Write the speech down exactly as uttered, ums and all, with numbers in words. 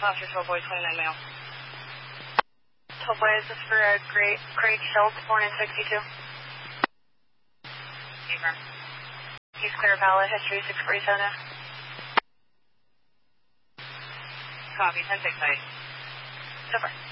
Officer twelve boys, twenty-nine male. twelve boys, this is for uh, Great, Craig Schultz, born in sixty-two. Confirm. He's clear pallet, history six forty-seven. Copy, ten six eight. So far.